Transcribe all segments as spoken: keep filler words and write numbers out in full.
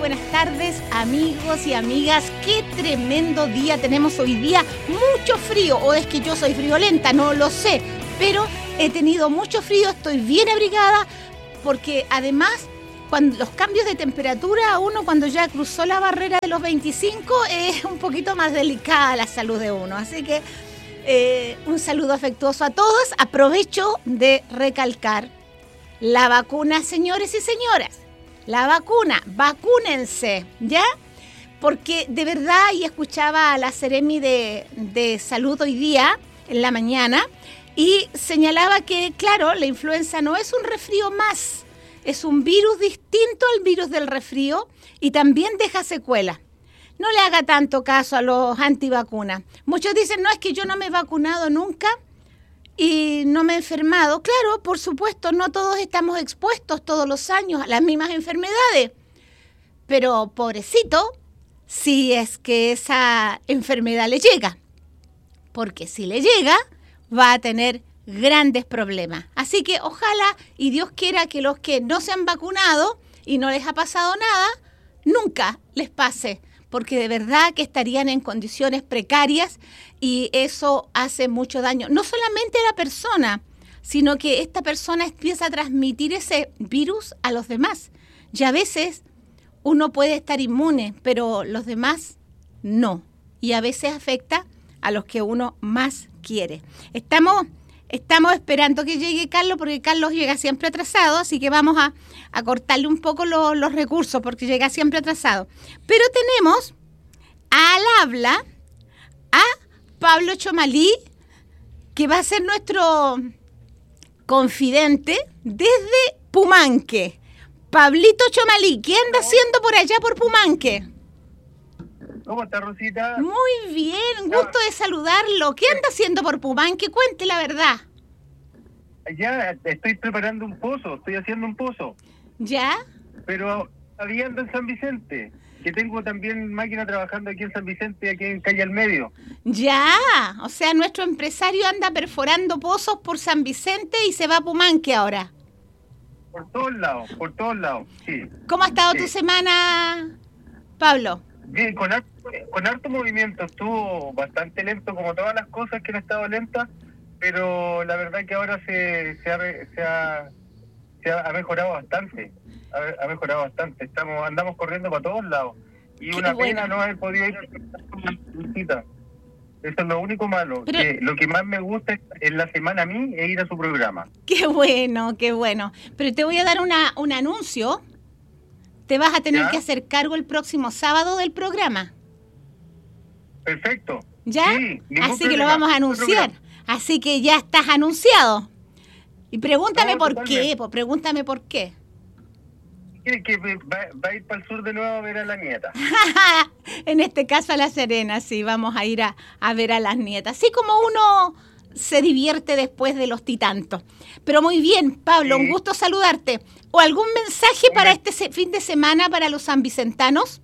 buenas tardes, amigos y amigas. Qué tremendo día tenemos hoy día. Mucho frío, o es que yo soy friolenta, no lo sé, pero he tenido mucho frío, estoy bien abrigada, porque además, cuando los cambios de temperatura, uno cuando ya cruzó la barrera de los veinticinco, es un poquito más delicada la salud de uno. Así que eh, un saludo afectuoso a todos. Aprovecho de recalcar la vacuna, señores y señoras. La vacuna, vacúnense, ¿ya? Porque de verdad, y escuchaba a la Seremi de, de Salud hoy día, en la mañana, y señalaba que, claro, la influenza no es un resfrío más, es un virus distinto al virus del resfrío y también deja secuelas. No le haga tanto caso a los antivacunas. Muchos dicen, no, es que yo no me he vacunado nunca y no me he enfermado. Claro, por supuesto, no todos estamos expuestos todos los años a las mismas enfermedades. Pero, pobrecito, si es que esa enfermedad le llega. Porque si le llega, va a tener grandes problemas. Así que ojalá y Dios quiera que los que no se han vacunado y no les ha pasado nada, nunca les pase. Porque de verdad que estarían en condiciones precarias y eso hace mucho daño. No solamente a la persona, sino que esta persona empieza a transmitir ese virus a los demás. Y a veces uno puede estar inmune, pero los demás no. Y a veces afecta a los que uno más quiere. Estamos, estamos esperando que llegue Carlos, porque Carlos llega siempre atrasado, así que vamos a, a cortarle un poco lo, los recursos, porque llega siempre atrasado. Pero tenemos al habla a Pablo Chomalí, que va a ser nuestro confidente desde Pumanque. Pablito Chomalí, ¿qué anda haciendo por allá por Pumanque? ¿Cómo está, Rosita? Muy bien, gusto de saludarlo. ¿Qué anda haciendo por Pumanque? Cuente la verdad. Ya, estoy preparando un pozo, estoy haciendo un pozo. ¿Ya? Pero todavía ando en San Vicente, que tengo también máquina trabajando aquí en San Vicente, aquí en Calle al Medio. Ya, o sea, nuestro empresario anda perforando pozos por San Vicente y se va a Pumanque ahora. Por todos lados, por todos lados, sí. ¿Cómo ha estado sí. tu semana, Pablo? Bien, con harto, con harto movimiento, estuvo bastante lento, como todas las cosas que han estado lentas, pero la verdad que ahora se, se, ha, se, ha, se ha mejorado bastante, ha, ha mejorado bastante, estamos andamos corriendo para todos lados, y Qué una bueno. pena no haber podido ir a visita. Eso es lo único malo. Pero, que lo que más me gusta en la semana a mí es ir a su programa. Qué bueno, qué bueno. Pero te voy a dar una, un anuncio. Te vas a tener ¿Ya? que hacer cargo el próximo sábado del programa. Perfecto. ¿Ya? Sí, Así que lo vamos a anunciar. Así que ya estás anunciado. Y pregúntame No, por totalmente. qué, pues pregúntame por qué. Que, que va, va a ir para el sur de nuevo a ver a la nieta. En este caso a La Serena, sí, vamos a ir a, a ver a las nietas. Así como uno se divierte después de los titantos. Pero muy bien, Pablo, Sí. un gusto saludarte. ¿O algún mensaje para este se- fin de semana para los sanvicentanos?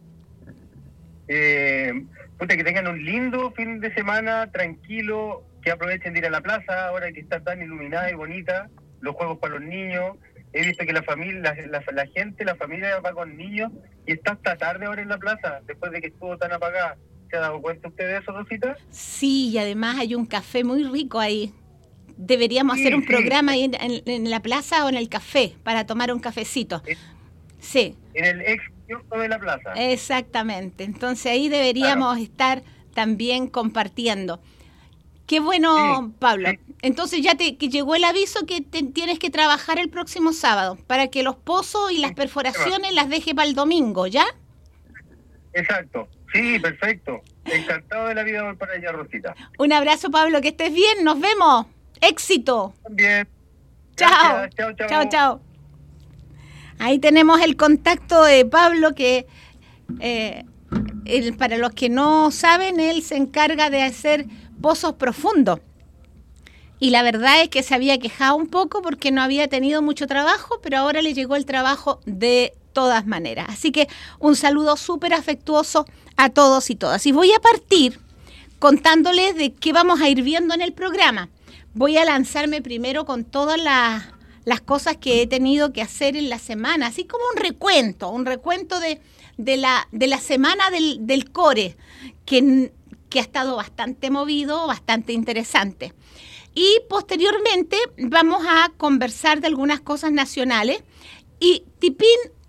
Eh, puta, que tengan un lindo fin de semana, tranquilo, que aprovechen de ir a la plaza, ahora que está tan iluminada y bonita, los juegos para los niños. He visto que la familia, la, la, la gente, la familia va con niños y está hasta tarde ahora en la plaza, después de que estuvo tan apagada. ¿Se ha dado cuenta usted de eso, Rosita? Sí, y además hay un café muy rico ahí. Deberíamos Sí, hacer un sí. programa ahí en, en- en la plaza o en el café para tomar un cafecito. Eh. Sí, En el ex kiosco de la plaza. exactamente. Entonces ahí deberíamos estar también compartiendo. Qué bueno, Sí, Pablo. sí. Entonces ya te que llegó el aviso que te- tienes que trabajar el próximo sábado para que los pozos y las perforaciones las deje para el domingo, ¿ya? Exacto. Sí, perfecto. Encantado de la vida por para allá, Rosita. Un abrazo, Pablo, que estés bien. Nos vemos. Éxito. También. Chao. Gracias. Chao, chao. Chao, chao. Ahí tenemos el contacto de Pablo que, eh, él, para los que no saben, él se encarga de hacer pozos profundos. Y la verdad es que se había quejado un poco porque no había tenido mucho trabajo, pero ahora le llegó el trabajo de todas maneras. Así que un saludo súper afectuoso a todos y todas. Y voy a partir contándoles de qué vamos a ir viendo en el programa. Voy a lanzarme primero con todas las las cosas que he tenido que hacer en la semana, así como un recuento, un recuento de, de, la, de la semana del, del core, que, que ha estado bastante movido, bastante interesante. Y posteriormente vamos a conversar de algunas cosas nacionales. Y tipín,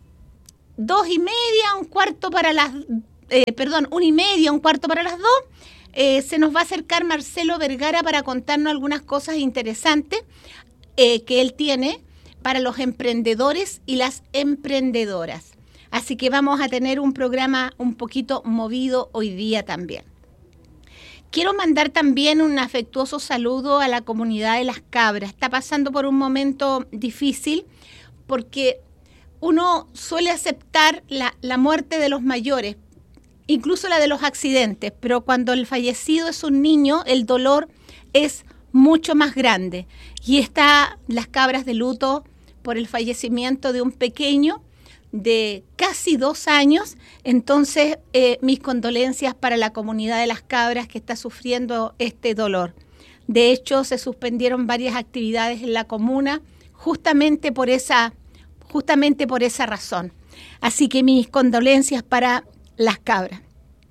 dos y media, un cuarto para las, eh, perdón, una y media, un cuarto para las dos, eh, se nos va a acercar Marcelo Vergara para contarnos algunas cosas interesantes eh, que él tiene para los emprendedores y las emprendedoras. Así que vamos a tener un programa un poquito movido hoy día también. Quiero mandar también un afectuoso saludo a la comunidad de Las Cabras. Está pasando por un momento difícil porque uno suele aceptar la, la muerte de los mayores, incluso la de los accidentes, pero cuando el fallecido es un niño, el dolor es mucho más grande. Y está Las Cabras de luto por el fallecimiento de un pequeño de casi dos años, entonces eh, mis condolencias para la comunidad de Las Cabras que está sufriendo este dolor. De hecho, se suspendieron varias actividades en la comuna justamente por esa, justamente por esa razón. Así que mis condolencias para Las Cabras.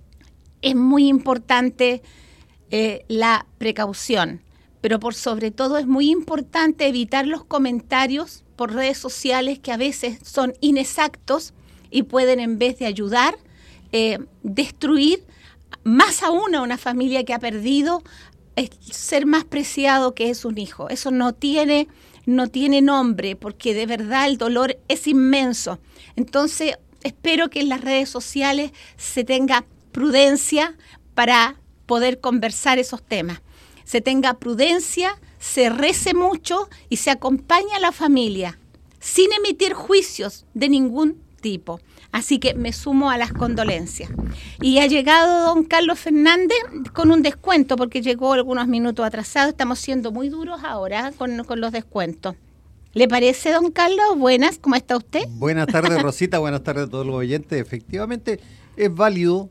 Es muy importante eh, la precaución, pero por sobre todo es muy importante evitar los comentarios por redes sociales que a veces son inexactos y pueden, en vez de ayudar, eh, destruir más aún a una familia que ha perdido el ser más preciado que es un hijo. Eso no tiene, no tiene nombre, porque de verdad el dolor es inmenso. Entonces, espero que en las redes sociales se tenga prudencia para poder conversar esos temas. Se tenga prudencia, se rece mucho y se acompaña a la familia sin emitir juicios de ningún tipo. Así que me sumo a las condolencias. Y ha llegado don Carlos Fernández con un descuento, porque llegó algunos minutos atrasado. Estamos siendo muy duros ahora con, con los descuentos. ¿Le parece, don Carlos? Buenas, ¿cómo está usted? Buenas tardes, Rosita, buenas tardes a todos los oyentes. Efectivamente, es válido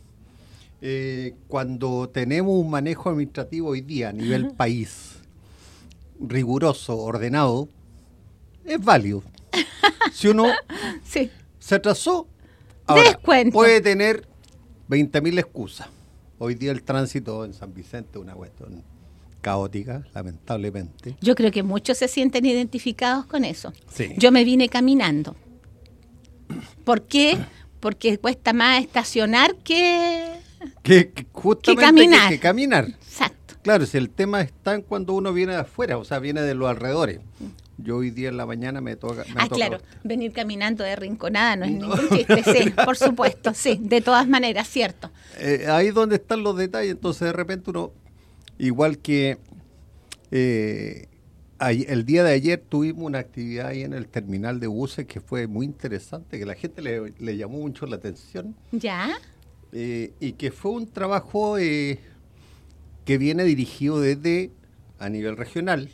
eh, cuando tenemos un manejo administrativo hoy día a nivel Ajá. país, riguroso, ordenado, es válido. Si uno sí. se atrasó, ahora Descuento. puede tener veinte mil excusas. Hoy día el tránsito en San Vicente es una cuestión caótica, lamentablemente. Yo creo que muchos se sienten identificados con eso. Sí. Yo me vine caminando. ¿Por qué? Porque cuesta más estacionar que, que, que, justamente que caminar. Que, que caminar. Exacto. Claro, si el tema está en cuando uno viene de afuera, o sea, viene de los alrededores. Yo hoy día en la mañana me toca... Me ah, toca claro, usted. venir caminando de Rinconada no es no. ningún chiste, sí, por supuesto, sí, de todas maneras, cierto. Eh, ahí es donde están los detalles, entonces de repente uno, igual que eh, ay, el día de ayer tuvimos una actividad ahí en el terminal de buses que fue muy interesante, que la gente le, le llamó mucho la atención. ¿Ya? Eh, y que fue un trabajo eh, que viene dirigido desde a nivel regional,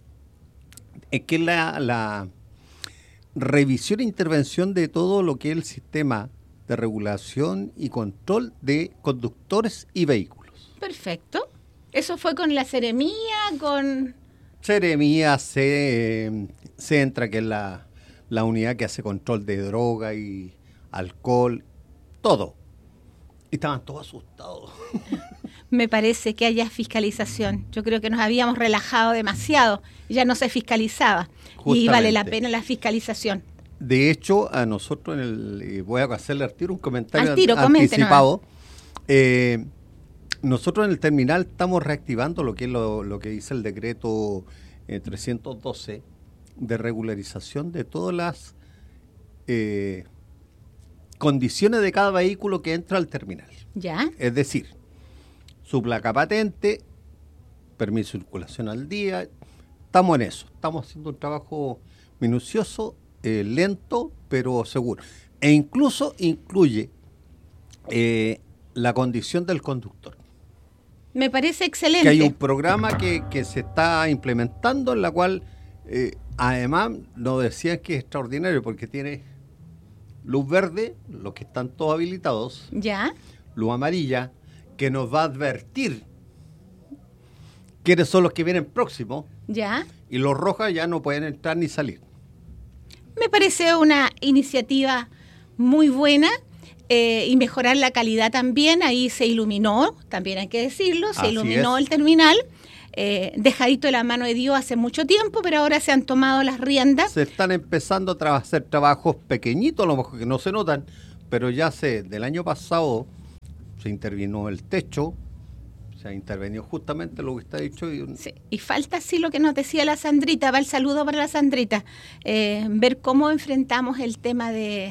es que la, la revisión e intervención de todo lo que es el sistema de regulación y control de conductores y vehículos. Perfecto. ¿Eso fue con la Seremía, con...? Seremía, se, se entra, que es la, la unidad que hace control de droga y alcohol, todo. Y estaban todos asustados. Me parece que haya fiscalización. Yo creo que nos habíamos relajado demasiado, ya no se fiscalizaba. Justamente. Y vale la pena la fiscalización. De hecho, a nosotros, en el, eh, voy a hacerle al tiro un comentario al tiro, anticipado. Eh, nosotros en el terminal estamos reactivando lo que es lo, lo que dice el decreto eh, trescientos doce de regularización de todas las eh, condiciones de cada vehículo que entra al terminal. ¿Ya? Es decir, su placa patente, permiso de circulación al día, estamos en eso, estamos haciendo un trabajo minucioso, eh, lento, pero seguro. E incluso incluye eh, la condición del conductor. Me parece excelente. Que hay un programa que, que se está implementando en la cual, eh, además, nos decían que es extraordinario porque tiene luz verde, los que están todos habilitados, ¿ya? Luz amarilla, que nos va a advertir quiénes son los que vienen próximos. ¿Ya? Y los rojas ya no pueden entrar ni salir. Me parece una iniciativa muy buena. Eh, y mejorar la calidad también. Ahí se iluminó, también hay que decirlo, se Así iluminó es. el terminal, eh, dejadito de la mano de Dios hace mucho tiempo, pero ahora se han tomado las riendas. Se están empezando a tra- hacer trabajos pequeñitos, a lo mejor que no se notan, pero ya sé, del año pasado se intervino el techo, se ha intervenido justamente lo que está dicho. Y un- Sí, y falta sí lo que nos decía la Sandrita, va el saludo para la Sandrita, eh, ver cómo enfrentamos el tema de...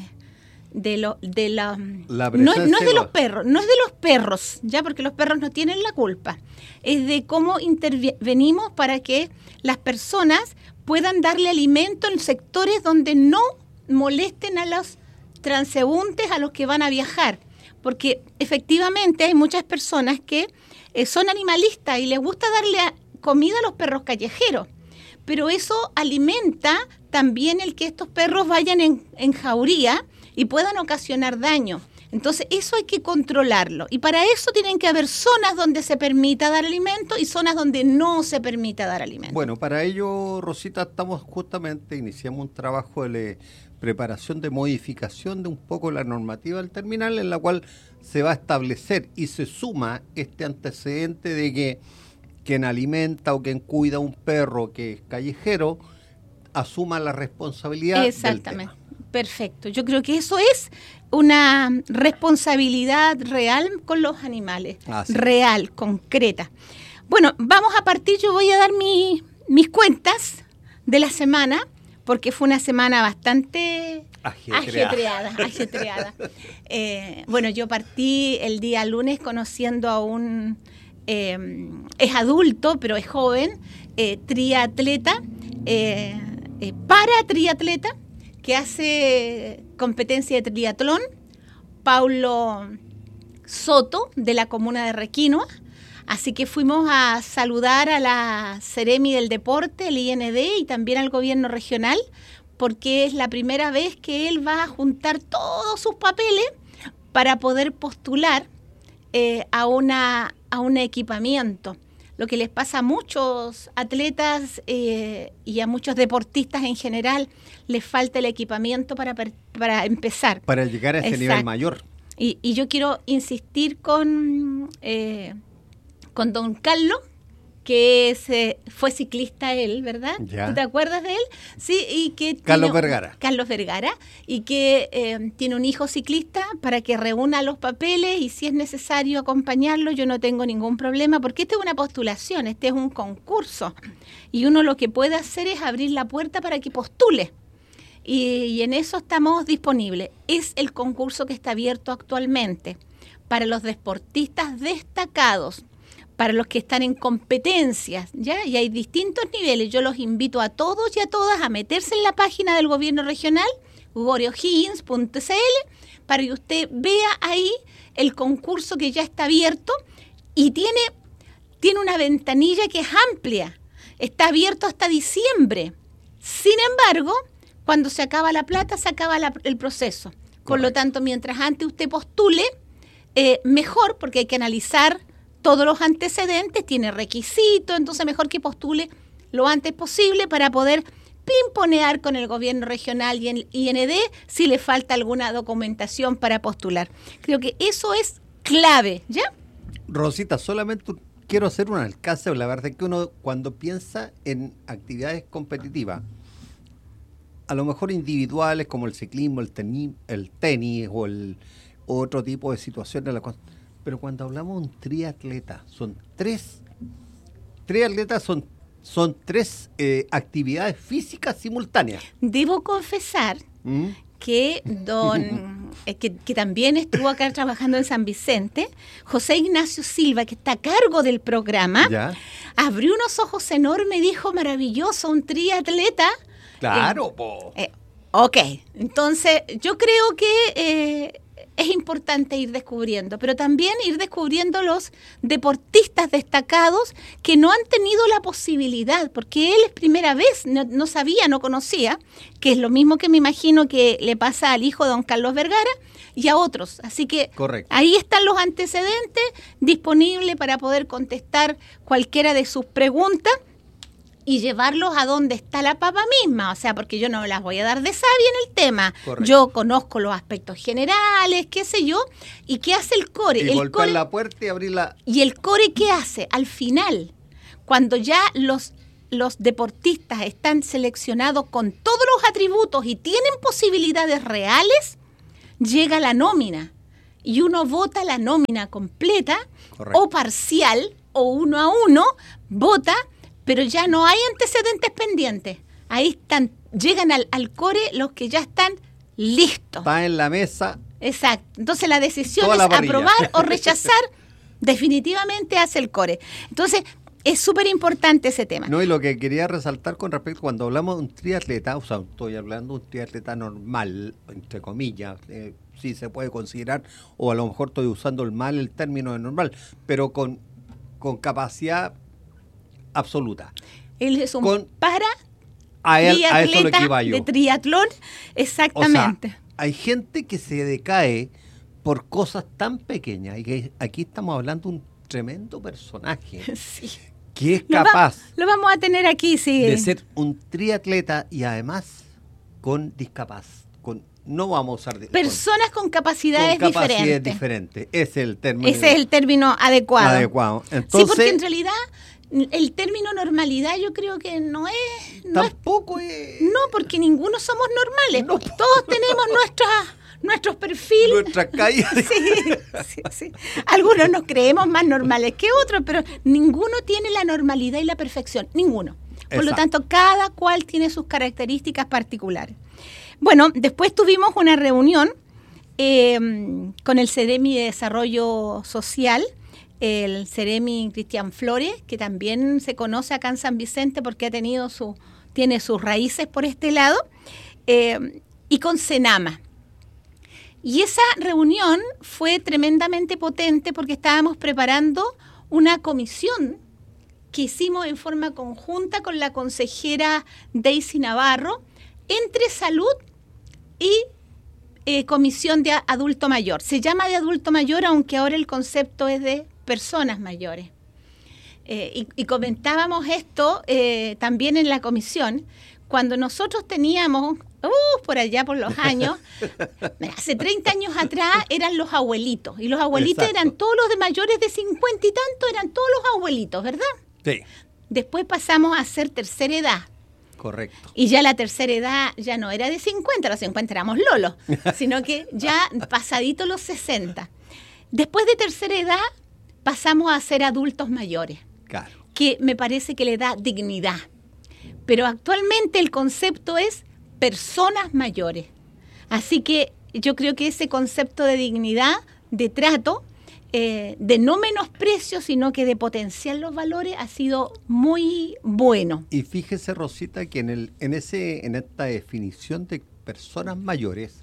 de lo de la, La no, no es presencia de de los los- perros, no es de los perros, ya, porque los perros no tienen la culpa, es de cómo intervenimos para que las personas puedan darle alimento en sectores donde no molesten a los transeúntes, a los que van a viajar, porque efectivamente hay muchas personas que eh, son animalistas y les gusta darle a- comida a los perros callejeros, pero eso alimenta también el que estos perros vayan en, en jauría y puedan ocasionar daño. Entonces, eso hay que controlarlo. Y para eso tienen que haber zonas donde se permita dar alimento y zonas donde no se permita dar alimento. Bueno, para ello, Rosita, estamos justamente, iniciamos un trabajo de le- preparación de modificación de un poco la normativa del terminal, en la cual se va a establecer y se suma este antecedente de que quien alimenta o quien cuida a un perro que es callejero asuma la responsabilidad Exactamente. del tema. Perfecto. Yo creo que eso es una responsabilidad real con los animales. Así es. Real, concreta. Bueno, vamos a partir. Yo voy a dar mi, mis cuentas de la semana, porque fue una semana bastante Ajetreada. ajetreada. ajetreada. Eh, bueno, yo partí el día lunes conociendo a un... eh, es adulto, pero es joven, eh, triatleta, eh, eh, para triatleta, que hace competencia de triatlón, Paulo Soto, de la comuna de Requinoa. Así que fuimos a saludar a la Seremi del Deporte, el I N D, y también al gobierno regional, porque es la primera vez que él va a juntar todos sus papeles para poder postular eh, a, una, a un equipamiento. Lo que les pasa a muchos atletas eh, y a muchos deportistas en general, les falta el equipamiento para, per- para empezar. Para llegar a ese Exacto. nivel mayor. Y, y yo quiero insistir con, eh, con don Carlos, que es, eh, fue ciclista él, ¿verdad? Ya. ¿Tú te acuerdas de él? Sí, y que Carlos tiene- Vergara. Carlos Vergara, y que eh, tiene un hijo ciclista para que reúna los papeles y si es necesario acompañarlo, yo no tengo ningún problema, porque esta es una postulación, este es un concurso, y uno lo que puede hacer es abrir la puerta para que postule. Y, y en eso estamos disponibles. Es el concurso que está abierto actualmente para los deportistas destacados, para los que están en competencias, ¿ya? Y hay distintos niveles. Yo los invito a todos y a todas a meterse en la página del gobierno regional, gorio higgins punto c l, para que usted vea ahí el concurso que ya está abierto y tiene, tiene una ventanilla que es amplia. Está abierto hasta diciembre. Sin embargo, cuando se acaba la plata, se acaba la- el proceso. Por lo Correcto. tanto, mientras antes usted postule, eh, mejor, porque hay que analizar todos los antecedentes, tiene requisitos, entonces mejor que postule lo antes posible para poder pimponear con el gobierno regional y el I N D si le falta alguna documentación para postular. Creo que eso es clave, ¿ya? Rosita, solamente quiero hacer un alcance. La verdad es que uno cuando piensa en actividades competitivas, a lo mejor individuales como el ciclismo, el tenis, el tenis o el otro tipo de situaciones, la cual- pero cuando hablamos de un triatleta, son tres, triatletas son, son tres eh, actividades físicas simultáneas. Debo confesar ¿Mm? que don eh, que, que también estuvo acá trabajando en San Vicente, José Ignacio Silva, que está a cargo del programa, ¿Ya? abrió unos ojos enormes y dijo, maravilloso, un triatleta. Claro, po. Eh, ok, entonces yo creo que eh, es importante ir descubriendo, pero también ir descubriendo los deportistas destacados que no han tenido la posibilidad, porque él es primera vez, no, no sabía, no conocía, que es lo mismo que me imagino que le pasa al hijo de don Carlos Vergara y a otros. Así que Correcto. ahí están los antecedentes disponibles para poder contestar cualquiera de sus preguntas. y llevarlos a donde está la papa misma, o sea, porque yo no me las voy a dar de sabia en el tema. Correcto. Yo conozco los aspectos generales, qué sé yo, y qué hace el core. Y el golpear core, la puerta y abrirla. ¿Y el core qué hace? Al final, cuando ya los, los deportistas están seleccionados con todos los atributos y tienen posibilidades reales, llega la nómina. Y uno vota la nómina completa. Correcto. O parcial, o uno a uno, vota, pero ya no hay antecedentes pendientes. Ahí están, llegan al, al core los que ya están listos. Está en la mesa. Exacto. Entonces la decisión Toda es la parrilla. aprobar o rechazar, definitivamente hace el core. Entonces, es súper importante ese tema. No, y lo que quería resaltar con respecto, cuando hablamos de un triatleta, o sea, estoy hablando de un triatleta normal, entre comillas, eh, sí se puede considerar, o a lo mejor estoy usando el mal el término de normal, pero con, con capacidad absoluta. Él es un con, para a él, a eso lo de triatlón, exactamente. O sea, hay gente que se decae por cosas tan pequeñas, y que aquí estamos hablando de un tremendo personaje. Sí. Que es capaz lo, va, lo vamos a tener aquí, sí. de ser un triatleta y además con discapacidad. Con, no vamos a usar de, personas con, con capacidades, con capacidades diferentes. diferentes. Ese es el término. Ese es el término adecuado. adecuado. Entonces, sí, porque en realidad el término normalidad yo creo que no es... No tampoco es... No, porque ninguno somos normales. No. Todos tenemos nuestras... nuestros perfiles. Nuestras caídas. Sí, sí, sí. Algunos nos creemos más normales que otros, pero ninguno tiene la normalidad y la perfección. Ninguno. Por Exacto. lo tanto, cada cual tiene sus características particulares. Bueno, después tuvimos una reunión eh, con el Ceremi de Desarrollo Social, el Ceremi Cristian Flores, que también se conoce acá en San Vicente porque ha tenido su, tiene sus raíces por este lado, eh, y con Senama. Y esa reunión fue tremendamente potente porque estábamos preparando una comisión que hicimos en forma conjunta con la consejera Daisy Navarro entre salud y eh, comisión de adulto mayor. Se llama de adulto mayor, aunque ahora el concepto es de personas mayores. Eh, y, y comentábamos esto eh, también en la comisión, cuando nosotros teníamos... Uh, por allá por los años, hace treinta años atrás eran los abuelitos, y los abuelitos Exacto. eran todos los de mayores de cincuenta y tanto, eran todos los abuelitos, ¿verdad? Sí. Después pasamos a ser tercera edad. Correcto. Y ya la tercera edad ya no era de cincuenta, los cincuenta éramos lolos, sino que ya pasadito los sesenta. Después de tercera edad pasamos a ser adultos mayores, claro. que me parece que le da dignidad. Pero actualmente el concepto es personas mayores. Así que yo creo que ese concepto de dignidad, de trato, eh, de no menosprecio, sino que de potenciar los valores, ha sido muy bueno. Y fíjese, Rosita, que en, el, en, ese, en esta definición de personas mayores,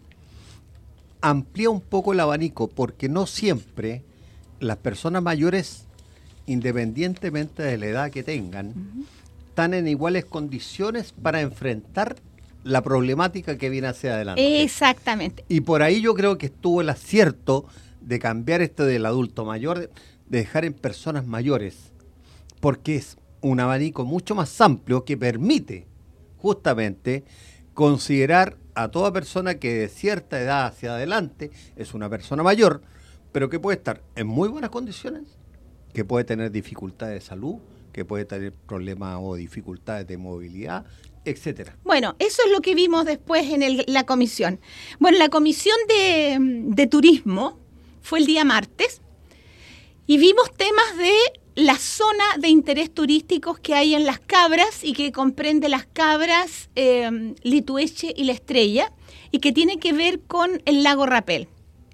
amplía un poco el abanico, porque no siempre las personas mayores, independientemente de la edad que tengan, uh-huh. están en iguales condiciones para enfrentar la problemática que viene hacia adelante. Exactamente. Y por ahí yo creo que estuvo el acierto de cambiar esto del adulto mayor, de dejar en personas mayores, porque es un abanico mucho más amplio que permite justamente considerar a toda persona que de cierta edad hacia adelante es una persona mayor, pero que puede estar en muy buenas condiciones, que puede tener dificultades de salud, que puede tener problemas o dificultades de movilidad, etcétera. Bueno, eso es lo que vimos después en el, la comisión. Bueno, la comisión de, de turismo fue el día martes y vimos temas de la zona de interés turísticos que hay en Las Cabras y que comprende Las Cabras, eh, Litueche y La Estrella, y que tiene que ver con el lago Rapel.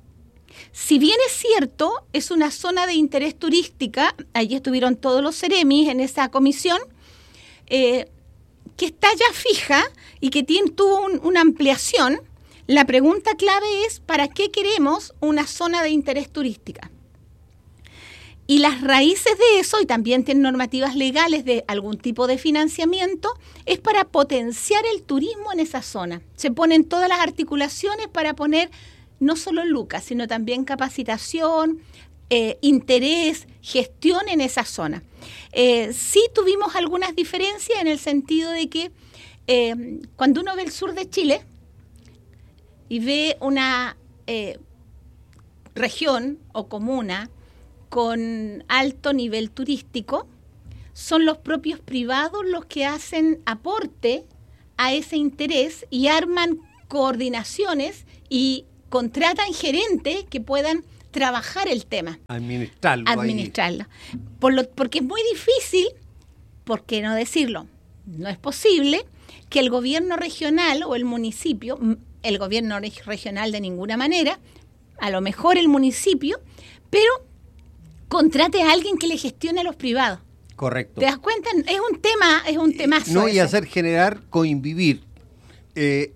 Si bien es cierto, es una zona de interés turística, allí estuvieron todos los Ceremis en esa comisión, eh, que está ya fija y que tiene, tuvo un, una ampliación. La pregunta clave es, ¿para qué queremos una zona de interés turística? Y las raíces de eso, y también tienen normativas legales de algún tipo de financiamiento, es para potenciar el turismo en esa zona. Se ponen todas las articulaciones para poner no solo lucas, sino también capacitación, eh, interés, gestión en esa zona. Eh, sí tuvimos algunas diferencias en el sentido de que eh, cuando uno ve el sur de Chile y ve una eh, región o comuna con alto nivel turístico, son los propios privados los que hacen aporte a ese interés y arman coordinaciones y contratan gerentes que puedan trabajar el tema. Administrarlo. Administrarlo. Por lo, porque es muy difícil, ¿por qué no decirlo? No es posible que el gobierno regional o el municipio, el gobierno regional de ninguna manera, a lo mejor el municipio, pero contrate a alguien que le gestione a los privados. Correcto. ¿Te das cuenta? Es un tema, es un temazo. No, y ese. hacer generar, convivir eh,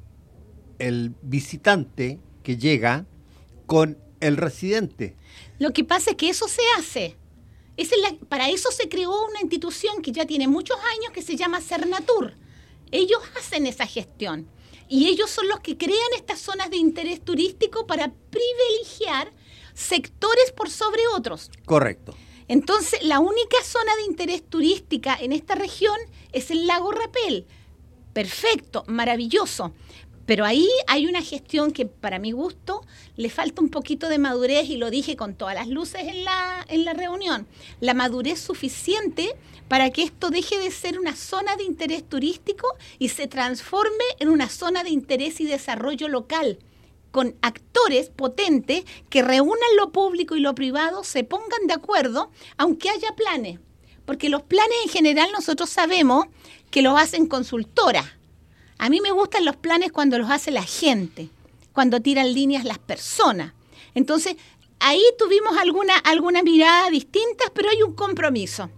el visitante que llega con el residente. Lo que pasa es que eso se hace. Esa es la, para eso se creó una institución que ya tiene muchos años que se llama Cernatur. Ellos hacen esa gestión. Y ellos son los que crean estas zonas de interés turístico para privilegiar sectores por sobre otros. Correcto. Entonces, la única zona de interés turística en esta región es el lago Rapel. Perfecto, maravilloso. Pero ahí hay una gestión que, para mi gusto, le falta un poquito de madurez, y lo dije con todas las luces en la, en la reunión. La madurez suficiente para que esto deje de ser una zona de interés turístico y se transforme en una zona de interés y desarrollo local, con actores potentes que reúnan lo público y lo privado, se pongan de acuerdo, aunque haya planes. Porque los planes en general nosotros sabemos que los hacen consultoras. A mí me gustan los planes cuando los hace la gente, cuando tiran líneas las personas. Entonces, ahí tuvimos alguna, alguna mirada distintas, pero hay un compromiso.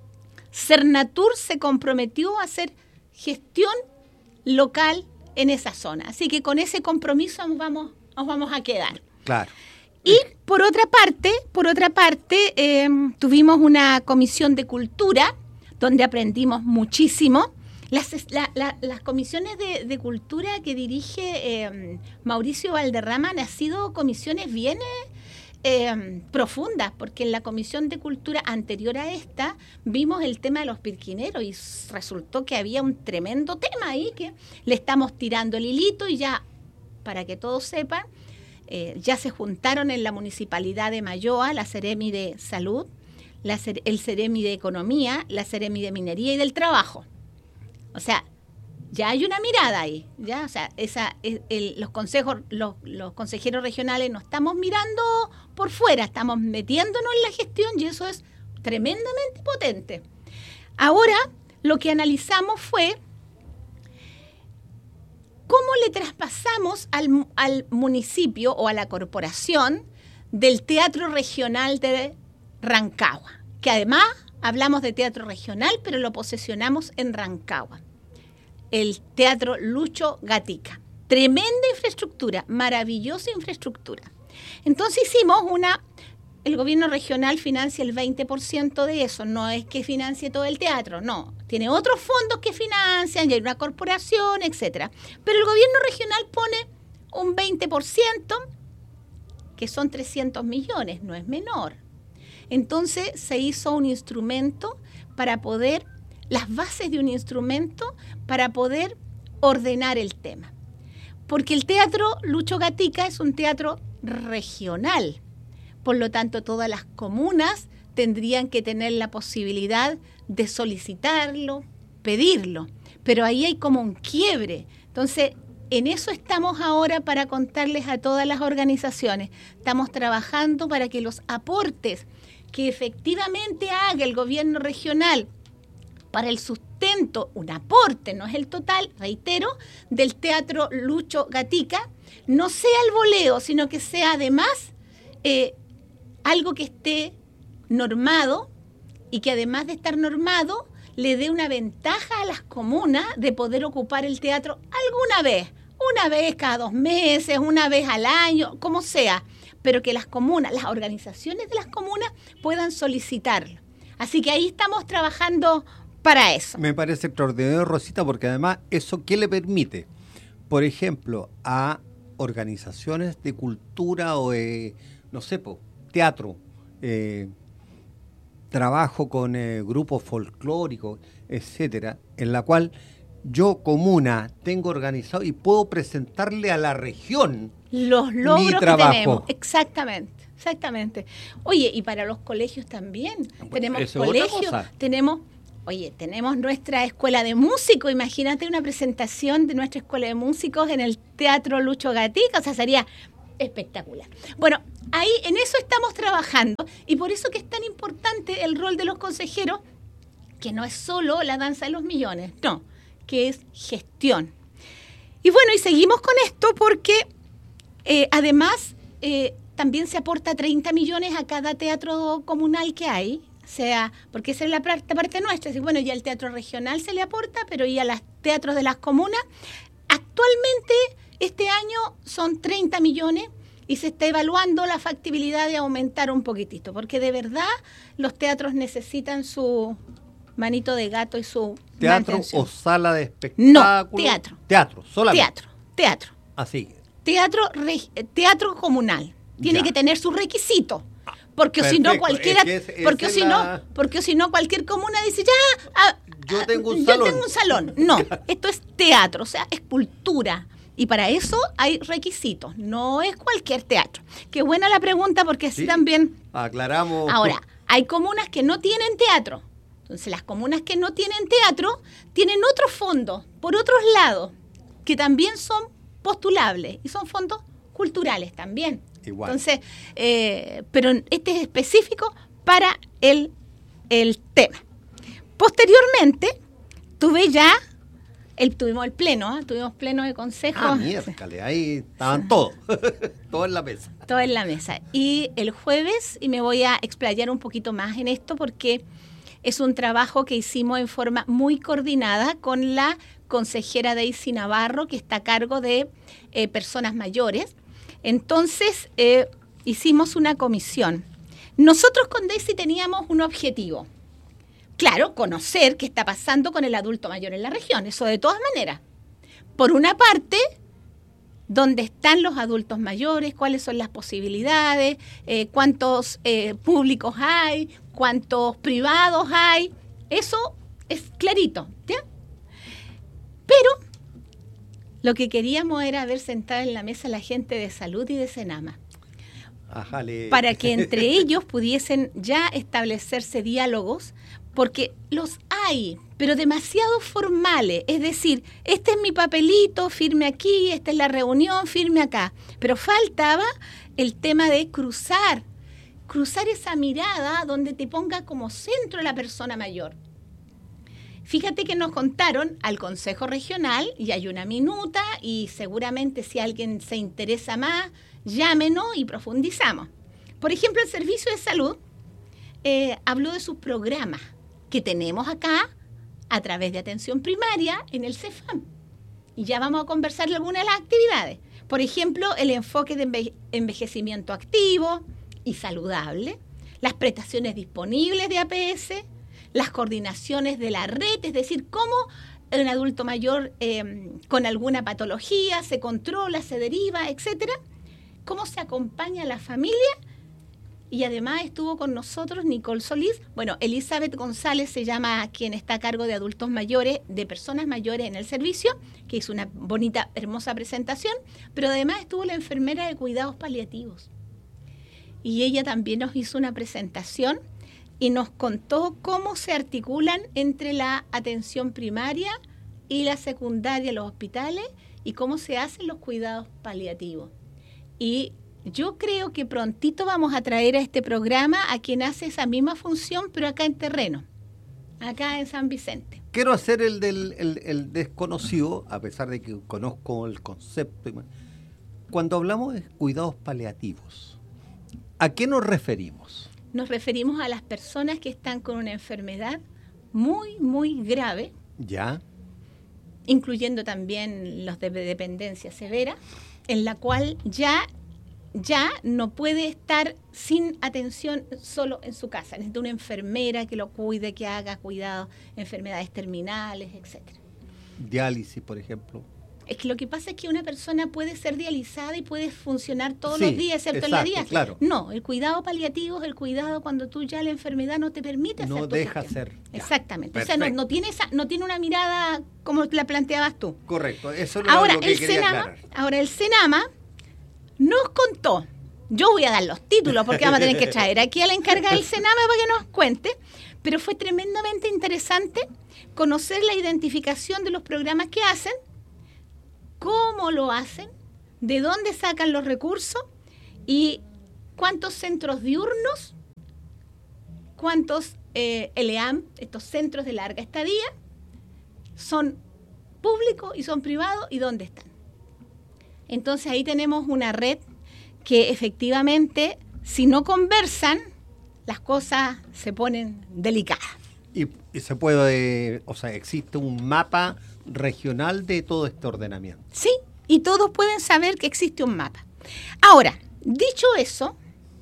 Cernatur se comprometió a hacer gestión local en esa zona. Así que con ese compromiso nos vamos, nos vamos a quedar. Claro. Y por otra parte, por otra parte, eh, tuvimos una comisión de cultura donde aprendimos muchísimo. Las, la, la, las comisiones de, de cultura que dirige eh, Mauricio Valderrama han sido comisiones bien eh, profundas, porque en la comisión de cultura anterior a esta vimos el tema de los pirquineros y resultó que había un tremendo tema ahí que le estamos tirando el hilito, y ya, para que todos sepan, eh, ya se juntaron en la municipalidad de Mayoa la Seremi de Salud, la, el Seremi de Economía, la Seremi de Minería y del Trabajo. O sea, ya hay una mirada ahí, ya, o sea, esa, el, el, los consejos, los, los consejeros regionales no estamos mirando por fuera, estamos metiéndonos en la gestión, y eso es tremendamente potente. Ahora, lo que analizamos fue cómo le traspasamos al, al municipio o a la corporación del Teatro Regional de Rancagua, que además hablamos de teatro regional, pero lo posesionamos en Rancagua. El Teatro Lucho Gatica. Tremenda infraestructura, maravillosa infraestructura. Entonces hicimos una... El gobierno regional financia el veinte por ciento de eso. No es que financie todo el teatro, no. Tiene otros fondos que financian, y hay una corporación, etcétera. Pero el gobierno regional pone un veinte por ciento, que son trescientos millones, no es menor. Entonces se hizo un instrumento para poder, las bases de un instrumento para poder ordenar el tema. Porque el Teatro Lucho Gatica es un teatro regional. Por lo tanto, todas las comunas tendrían que tener la posibilidad de solicitarlo, pedirlo. Pero ahí hay como un quiebre. Entonces, en eso estamos ahora para contarles a todas las organizaciones. Estamos trabajando para que los aportes que efectivamente haga el gobierno regional para el sustento, un aporte, no es el total, reitero, del Teatro Lucho Gatica, no sea el voleo, sino que sea además eh, algo que esté normado, y que además de estar normado, le dé una ventaja a las comunas de poder ocupar el teatro alguna vez, una vez cada dos meses, una vez al año, como sea, pero que las comunas, las organizaciones de las comunas puedan solicitarlo. Así que ahí estamos trabajando para eso. Me parece extraordinario, Rosita, porque además eso, ¿qué le permite? Por ejemplo, a organizaciones de cultura o de, no sé, po, teatro, eh, trabajo con eh, grupos folclóricos, etcétera, en la cual yo, comuna, tengo organizado y puedo presentarle a la región los logros mi que trabajo. tenemos. Exactamente, exactamente. Oye, y para los colegios también. Bueno, tenemos eso es otra colegios, cosa. tenemos, oye, tenemos nuestra escuela de músicos. Imagínate una presentación de nuestra escuela de músicos en el Teatro Lucho Gatica, o sea, sería espectacular. Bueno, ahí en eso estamos trabajando y por eso que es tan importante el rol de los consejeros, que no es solo la danza de los millones, no, que es gestión. Y bueno, y seguimos con esto porque eh, además eh, también se aporta treinta millones a cada teatro comunal que hay, o sea, porque esa es la parte, parte nuestra. Y bueno, ya al teatro regional se le aporta, pero y a los teatros de las comunas, actualmente este año son treinta millones y se está evaluando la factibilidad de aumentar un poquitito, porque de verdad los teatros necesitan su manito de gato y su ¿Teatro mantención. o sala de espectáculo? No, teatro. Teatro, solamente. Teatro, teatro. Así. Teatro, reg- teatro comunal. Tiene Ya. que tener sus requisitos. Porque si no Perfecto, cualquiera, es que es- porque esa si es no, la- porque si no cualquier comuna dice ya, ah, Yo ah, tengo un yo salón. tengo un salón. No, esto es teatro, o sea, es cultura. Y para eso hay requisitos, no es cualquier teatro. Qué buena la pregunta porque así Sí, también. aclaramos. Ahora, hay comunas que no tienen teatro. Entonces, las comunas que no tienen teatro tienen otros fondos, por otros lados, que también son postulables y son fondos culturales también. Igual. Entonces, eh, pero este es específico para el, el tema. Posteriormente, tuve ya, el, tuvimos el pleno, ¿eh? Tuvimos pleno de consejo. Ah, miércoles, ahí estaban todos, todos en la mesa. Todo en la mesa. Y el jueves, y me voy a explayar un poquito más en esto porque es un trabajo que hicimos en forma muy coordinada con la consejera Daisy Navarro, que está a cargo de eh, personas mayores. Entonces, eh, hicimos una comisión. Nosotros con Daisy teníamos un objetivo. Claro, conocer qué está pasando con el adulto mayor en la región, eso de todas maneras. Por una parte, dónde están los adultos mayores, cuáles son las posibilidades, eh, cuántos eh, públicos hay, cuántos privados hay, eso es clarito, ¿ya? Pero lo que queríamos era ver sentada en la mesa a la gente de salud y de Senama, Ajale. para que entre ellos pudiesen ya establecerse diálogos, porque los hay, pero demasiado formales. Es decir, este es mi papelito, firme aquí, esta es la reunión, firme acá. Pero faltaba el tema de cruzar, cruzar esa mirada donde te ponga como centro la persona mayor. Fíjate que nos contaron al Consejo Regional, y hay una minuta, y seguramente si alguien se interesa más, llámenos y profundizamos. Por ejemplo, el Servicio de Salud eh, habló de sus programas que tenemos acá a través de atención primaria en el CEFAM. Y ya vamos a conversar de algunas de las actividades. Por ejemplo, el enfoque de enve- envejecimiento activo y saludable, las prestaciones disponibles de A P S, las coordinaciones de la red, es decir, cómo un adulto mayor eh, con alguna patología se controla, se deriva, etcétera, cómo se acompaña a la familia. Y además estuvo con nosotros Nicole Solís. Bueno, Elizabeth González se llama quien está a cargo de adultos mayores, de personas mayores en el servicio, que hizo una bonita, hermosa presentación, pero además estuvo la enfermera de cuidados paliativos. Y ella también nos hizo una presentación y nos contó cómo se articulan entre la atención primaria y la secundaria, los hospitales, y cómo se hacen los cuidados paliativos. Y yo creo que prontito vamos a traer a este programa a quien hace esa misma función, pero acá en terreno, acá en San Vicente. Quiero hacer el del el, el desconocido, a pesar de que conozco el concepto. Cuando hablamos de cuidados paliativos, ¿a qué nos referimos? Nos referimos a las personas que están con una enfermedad muy, muy grave, ¿Ya? incluyendo también los de dependencia severa, en la cual ya... ya no puede estar sin atención solo en su casa. Necesita una enfermera que lo cuide, que haga cuidado, enfermedades terminales, etcétera. Diálisis, por ejemplo. Es que lo que pasa es que una persona puede ser dializada y puede funcionar todos Sí, los días, excepto exacto, en la diálisis. claro. No, el cuidado paliativo es el cuidado cuando tú ya la enfermedad no te permite hacer No tu deja gestión. ser. Ya, Exactamente. O sea, no, perfecto. no, tiene esa, no tiene una mirada como la planteabas tú. Correcto, eso era Ahora lo que el, quería Senama, aclarar. ahora, el Senama nos contó, yo voy a dar los títulos porque vamos a tener que traer aquí a la encargada del Senama para que nos cuente, pero fue tremendamente interesante conocer la identificación de los programas que hacen, cómo lo hacen, de dónde sacan los recursos y cuántos centros diurnos, cuántos eh, L E A M, estos centros de larga estadía, son públicos y son privados y dónde están. Entonces ahí tenemos una red que efectivamente, si no conversan, las cosas se ponen delicadas. Y, y se puede, o sea, existe un mapa regional de todo este ordenamiento. Sí, y todos pueden saber que existe un mapa. Ahora, dicho eso,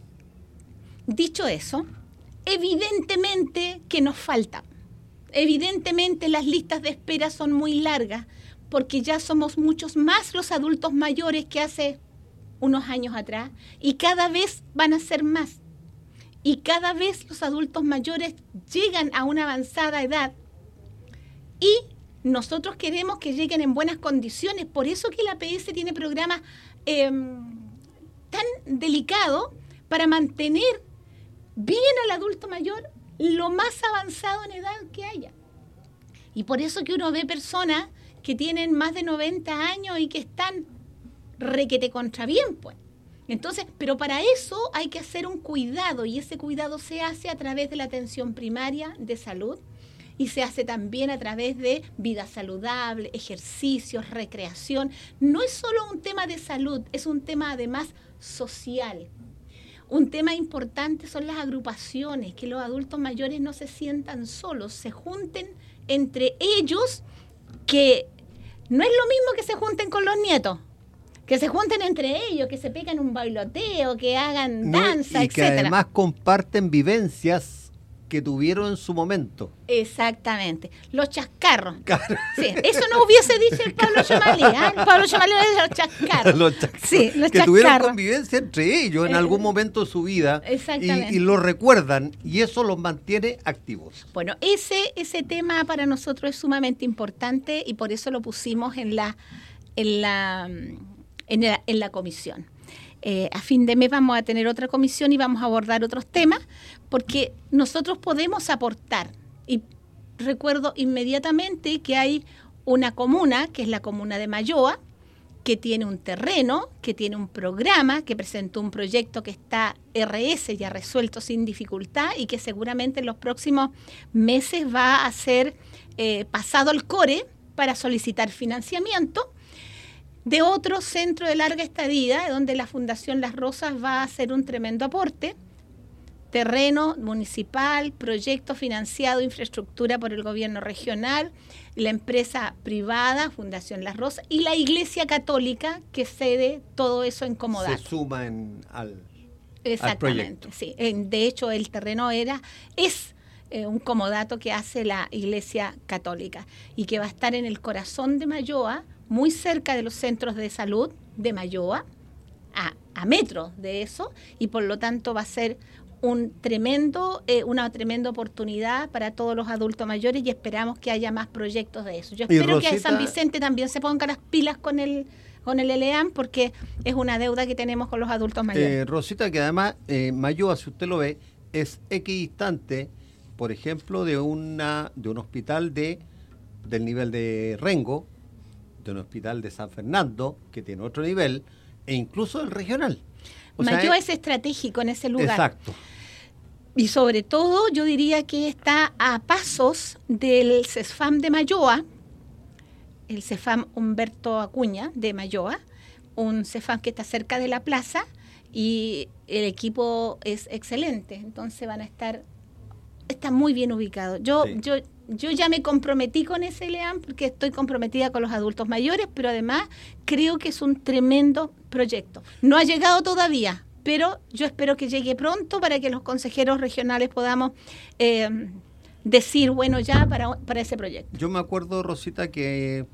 dicho eso, evidentemente que nos falta. Evidentemente las listas de espera son muy largas, porque ya somos muchos más los adultos mayores que hace unos años atrás, y cada vez van a ser más. Y cada vez los adultos mayores llegan a una avanzada edad y nosotros queremos que lleguen en buenas condiciones. Por eso que la A P S tiene programas eh, tan delicados para mantener bien al adulto mayor lo más avanzado en edad que haya. Y por eso que uno ve personas que tienen más de noventa años y que están requete contra bien, pues. Entonces, pero para eso hay que hacer un cuidado, y ese cuidado se hace a través de la atención primaria de salud y se hace también a través de vida saludable, ejercicios, recreación. No es solo un tema de salud, es un tema además social. Un tema importante son las agrupaciones, que los adultos mayores no se sientan solos, se junten entre ellos, que no es lo mismo que se junten con los nietos. Que se junten entre ellos, que se pegan un bailoteo, que hagan danza, no, y que etcétera. además comparten vivencias que tuvieron en su momento. Exactamente. Los chascarros. Claro. Sí, eso no hubiese dicho el Pablo Chamalí. ¿eh? El Pablo Chamalí hubiese dicho los chascarros. Los chascarros. Sí, los que chascarros. tuvieron convivencia entre ellos en Eh, algún momento de su vida. exactamente. Y, y lo recuerdan, y eso los mantiene activos. Bueno, ese, ese tema para nosotros es sumamente importante y por eso lo pusimos en la, en la, en la, en la comisión. Eh, a fin de mes vamos a tener otra comisión y vamos a abordar otros temas, porque nosotros podemos aportar. Y recuerdo inmediatamente que hay una comuna, que es la comuna de Malloa, que tiene un terreno, que tiene un programa, que presentó un proyecto que está R S ya resuelto sin dificultad y que seguramente en los próximos meses va a ser eh, pasado al CORE para solicitar financiamiento, de otro centro de larga estadía, donde la Fundación Las Rosas va a hacer un tremendo aporte, terreno municipal, proyecto financiado, infraestructura por el gobierno regional, la empresa privada, Fundación Las Rosas, y la Iglesia Católica, que cede todo eso en comodato. Se suma en, al, Exactamente, al proyecto. Sí. De hecho, el terreno era es eh, un comodato que hace la Iglesia Católica y que va a estar en el corazón de Malloa, muy cerca de los centros de salud de Malloa, a, a metros de eso, y por lo tanto va a ser un tremendo, eh, una tremenda oportunidad para todos los adultos mayores y esperamos que haya más proyectos de eso. Yo Y espero Rosita, que San Vicente también se ponga las pilas con el con el L E A M, porque es una deuda que tenemos con los adultos mayores. Eh, Rosita, que además eh, Malloa, si usted lo ve, es equidistante, por ejemplo, de una de un hospital de del nivel de Rengo, de un hospital de San Fernando, que tiene otro nivel, e incluso del regional. O Malloa sea, es estratégico en ese lugar. Exacto. Y sobre todo, yo diría que está a pasos del CESFAM de Malloa, el CESFAM Humberto Acuña de Malloa, un CESFAM que está cerca de la plaza y el equipo es excelente. Entonces van a estar, está muy bien ubicado. Yo, Sí. yo, yo ya me comprometí con ese L E A M porque estoy comprometida con los adultos mayores, pero además creo que es un tremendo proyecto. No ha llegado todavía, pero yo espero que llegue pronto para que los consejeros regionales podamos eh, decir, bueno, ya para, para ese proyecto. Yo me acuerdo, Rosita, que un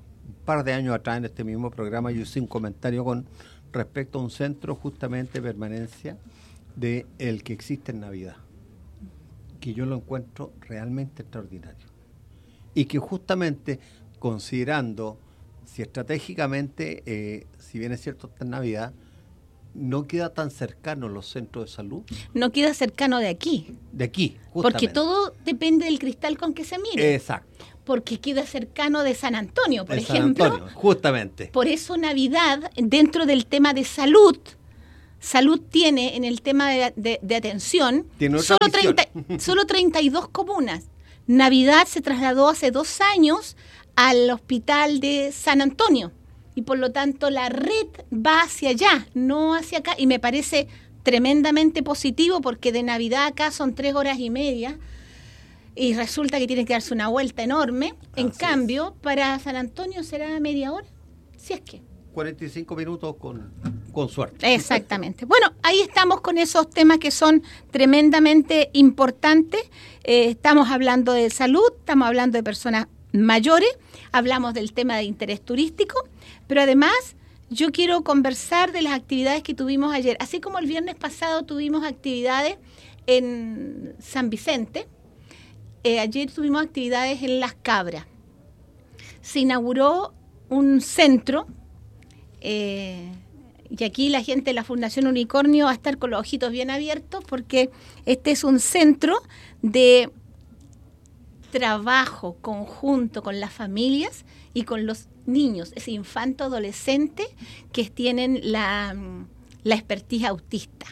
par de años atrás en este mismo programa yo hice un comentario con respecto a un centro justamente de permanencia de el que existe en Navidad, que yo lo encuentro realmente extraordinario y que justamente considerando si estratégicamente, eh, si bien es cierto está en Navidad, no queda tan cercano los centros de salud. No queda cercano de aquí. De aquí, justamente. Porque todo depende del cristal con que se mire. Exacto. Porque queda cercano de San Antonio, por de ejemplo. San Antonio, justamente. Por eso Navidad, dentro del tema de salud, salud tiene en el tema de, de, de atención tiene otra solo, treinta, solo treinta y dos comunas. Navidad se trasladó hace dos años al hospital de San Antonio. Y por lo tanto la red va hacia allá, no hacia acá. Y me parece tremendamente positivo porque de Navidad acá son tres horas y media y resulta que tiene que darse una vuelta enorme. En Así cambio, es. Para San Antonio será media hora, si es que. cuarenta y cinco minutos con, con suerte. Exactamente. Bueno, ahí estamos con esos temas que son tremendamente importantes. Eh, estamos hablando de salud, estamos hablando de personas mayores, hablamos del tema de interés turístico, pero además yo quiero conversar de las actividades que tuvimos ayer. Así como el viernes pasado tuvimos actividades en San Vicente, eh, ayer tuvimos actividades en Las Cabras. Se inauguró un centro, eh, y aquí la gente de la Fundación Unicornio va a estar con los ojitos bien abiertos porque este es un centro de trabajo conjunto con las familias y con los niños, ese infanto adolescente que tienen la, la expertise autista.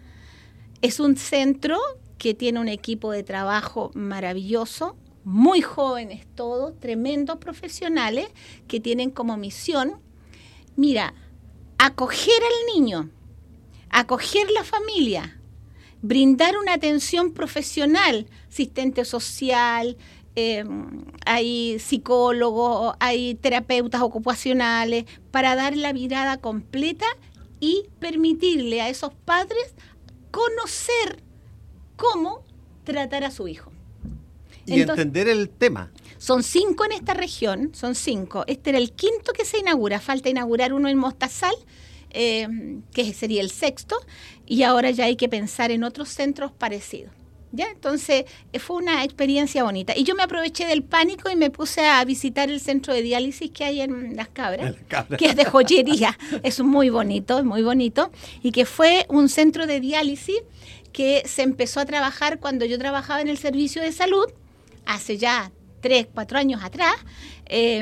Es un centro que tiene un equipo de trabajo maravilloso, muy jóvenes todos, tremendos profesionales que tienen como misión, mira, acoger al niño, acoger la familia, brindar una atención profesional, asistente social, eh, hay psicólogos, hay terapeutas ocupacionales, para dar la mirada completa y permitirle a esos padres conocer cómo tratar a su hijo. Y Entonces, entender el tema. Son cinco en esta región, son cinco. Este era el quinto que se inaugura, falta inaugurar uno en Mostazal, eh, que sería el sexto, y ahora ya hay que pensar en otros centros parecidos. ¿Ya? Entonces, fue una experiencia bonita. Y yo me aproveché del pánico y me puse a visitar el centro de diálisis que hay en Las Cabras, en Cabra. que es de joyería. Es muy bonito, muy bonito. Y que fue un centro de diálisis que se empezó a trabajar cuando yo trabajaba en el servicio de salud, hace ya tres, cuatro años atrás. Eh,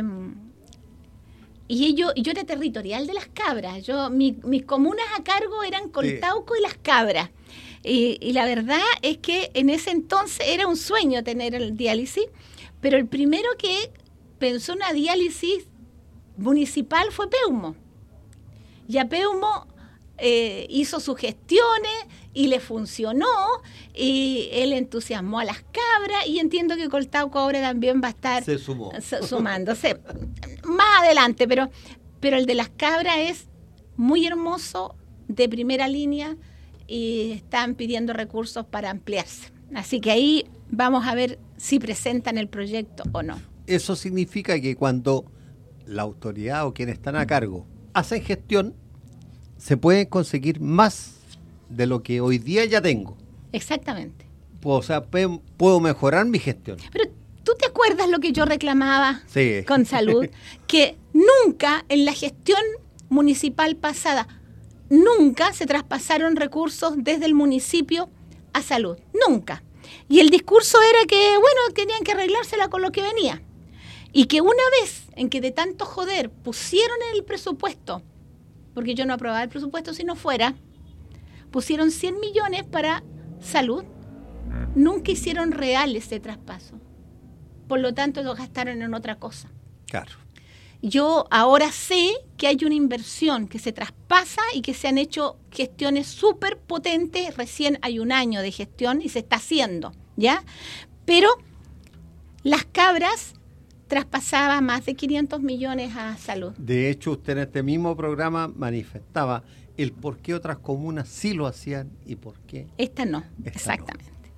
y yo, yo era territorial de Las Cabras. Yo, mi, mis comunas a cargo eran Coltauco sí. y Las Cabras. Y, y la verdad es que en ese entonces era un sueño tener el diálisis, pero el primero que pensó en una diálisis municipal fue Peumo. Y a Peumo eh, hizo sus gestiones y le funcionó, y él entusiasmó a Las Cabras, y entiendo que Coltauco ahora también va a estar Se sumó. sumándose más adelante, pero, pero el de Las Cabras es muy hermoso, de primera línea, y están pidiendo recursos para ampliarse. Así que ahí vamos a ver si presentan el proyecto o no. Eso significa que cuando la autoridad o quienes están a cargo hacen gestión, se puede conseguir más de lo que hoy día ya tengo. Exactamente. O sea, puedo mejorar mi gestión. Pero ¿tú te acuerdas lo que yo reclamaba sí. con salud? Que nunca en la gestión municipal pasada, nunca se traspasaron recursos desde el municipio a salud, nunca. Y el discurso era que, bueno, tenían que arreglársela con lo que venía. Y que una vez en que de tanto joder pusieron el presupuesto, porque yo no aprobaba el presupuesto si no fuera, pusieron cien millones para salud, nunca hicieron real ese traspaso. Por lo tanto, lo gastaron en otra cosa. Claro. Yo ahora sé que hay una inversión que se traspasa y que se han hecho gestiones súper potentes. Recién hay un año de gestión y se está haciendo, ¿ya? Pero Las Cabras traspasaba más de quinientos millones a salud. De hecho, usted en este mismo programa manifestaba el por qué otras comunas sí lo hacían y por qué Esta no, esta exactamente. No.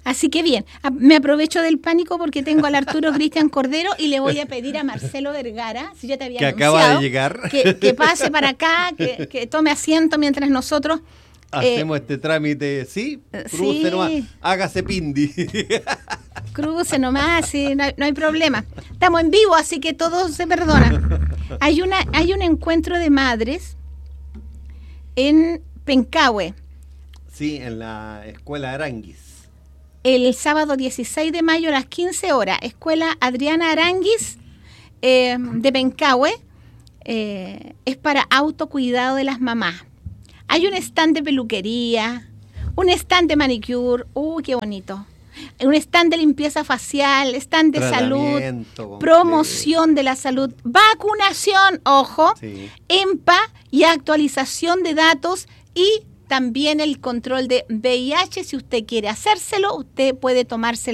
Así que bien, a- me aprovecho del pánico porque tengo al Arturo Cristian Cordero y le voy a pedir a Marcelo Vergara, si ya te había Que anunciado, acaba de llegar. Que, que pase para acá, que, que tome asiento mientras nosotros... eh, Hacemos este trámite, ¿sí? eh, Cruce sí. nomás, hágase pindi. Cruce nomás, sí, no, hay- no hay problema. Estamos en vivo, así que todo se perdona. Hay, una, hay un encuentro de madres en Pencahue, Sí, en la escuela Aranguis. el sábado dieciséis de mayo a las quince horas. Escuela Adriana Aranguis eh, de Pencahue. Eh, es para autocuidado de las mamás. Hay un stand de peluquería, un stand de manicure, uy, qué bonito. Un stand de limpieza facial, stand de salud, Tratamiento completo. promoción de la salud, vacunación, ojo, Sí. EMPA y actualización de datos y también el control de V I H. Si usted quiere hacérselo, usted puede tomarse